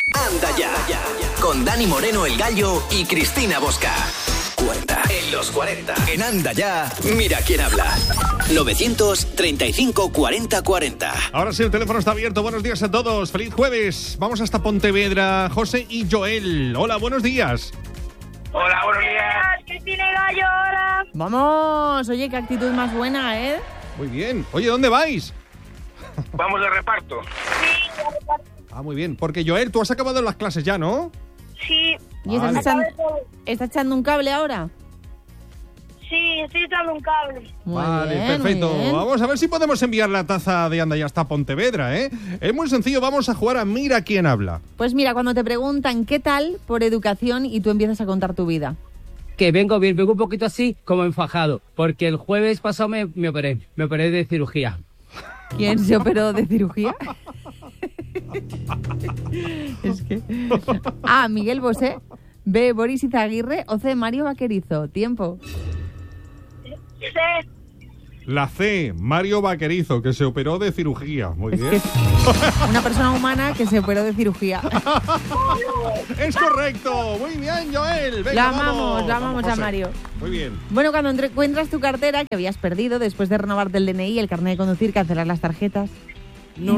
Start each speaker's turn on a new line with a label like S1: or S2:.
S1: Anda ya, con Dani Moreno el Gallo y Cristina Bosca. 40. En los 40. En Anda ya, mira quién habla. 935 40 40.
S2: Ahora sí, el teléfono está abierto. Buenos días a todos. Feliz jueves. Vamos hasta Pontevedra. José y Joel. Hola, buenos días.
S3: Hola, buenos días.
S4: Cristina y Gallo, hola.
S5: Vamos, oye, qué actitud más buena, ¿eh?
S2: Muy bien. Oye, ¿dónde vais?
S3: Vamos de reparto.
S2: Ah, muy bien. Porque Joel, tú has acabado las clases ya, ¿no?
S4: Sí,
S5: ¿Y
S2: Vale.
S5: estás echando un cable ahora?
S4: sí, estoy echando un cable.
S5: Muy
S2: Vale,
S5: bien,
S2: perfecto.
S5: muy bien.
S2: Vamos a ver si podemos enviar la taza de Anda ya hasta Pontevedra, ¿eh? Es muy sencillo. Vamos a jugar a Mira quién habla.
S5: Pues mira, cuando te preguntan qué tal por educación y tú empiezas a contar tu vida.
S6: Que vengo bien, vengo un poquito así como enfajado, porque el jueves pasado me operé de cirugía.
S5: ¿Quién se operó de cirugía? Es que... A, Miguel Bosé. B, Boris Izaguirre. O C, Mario Vaquerizo. Tiempo.
S4: Sí,
S2: La C, Mario Vaquerizo, que se operó de cirugía. Muy
S5: Es
S2: bien.
S5: que es una persona humana que se operó de cirugía.
S2: Es correcto. Muy bien, Joel. Venga,
S5: La amamos a
S2: José.
S5: Mario.
S2: Muy bien.
S5: Bueno, cuando encuentras tu cartera que habías perdido después de renovarte el DNI, el carnet de conducir, cancelar las tarjetas.